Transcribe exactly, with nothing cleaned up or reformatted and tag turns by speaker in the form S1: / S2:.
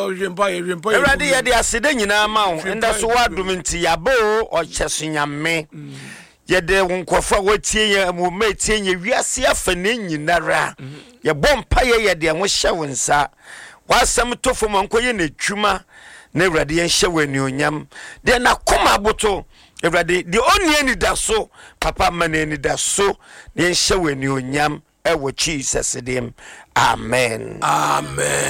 S1: Erade ye de asede nyina ma wo. Enda so wadom nti yabo o kyeso nyame. Ye de wonkofo watie ye mo metie ye wiase afa ne nyinara. Ye bompa ye ye de ho hye wonsa. Wasam tofo mankoye na twuma. Na Erade ye hye wani onyam. De na koma boto. Erade de oni ani da so. Papa mane ani da so. Ne hye wani onyam. Ewo Jesus dim. Amen.
S2: Amen.